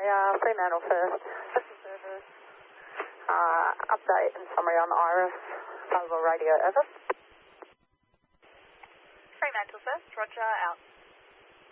Fremantle first. Update and summary on Iris. Over radio, over. Fremantle first, Roger, out.